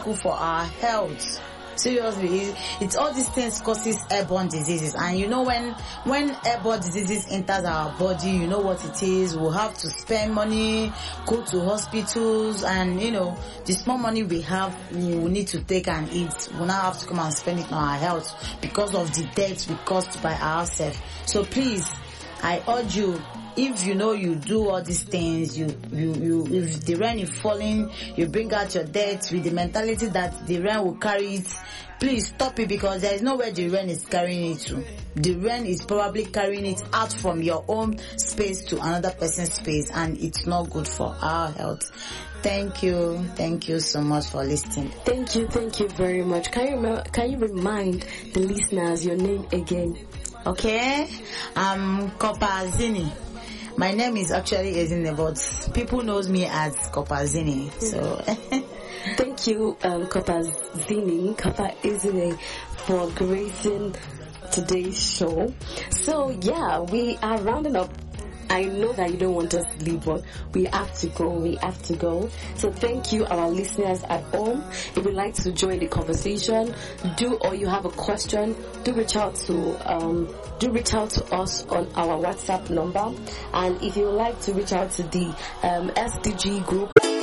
good for our health. Seriously, it's all these things causes airborne diseases, and you know when airborne diseases enters our body, you know what it is. We'll have to spend money, go to hospitals, and you know the small money we have, we will need to take and eat. We'll now have to come and spend it on our health because of the debt we caused by ourselves. So please, I urge you, if you know you do all these things, you if the rain is falling, you bring out your debt with the mentality that the rain will carry it. Please stop it, because there is nowhere the rain is carrying it to. The rain is probably carrying it out from your own space to another person's space, and it's not good for our health. Thank you so much for listening. Thank you very much. Can you remind the listeners your name again? Okay, I'm Kopazini. My name is actually Ezine, but people knows me as Kopazini. So thank you, Kopazini, Kapa Ezine, for gracing today's show. So yeah, we are rounding up. I know that you don't want us to leave, but we have to go. So thank you, our listeners at home. If you'd like to join the conversation, or you have a question, do reach out to us on our WhatsApp number. And if you would like to reach out to the SDG group,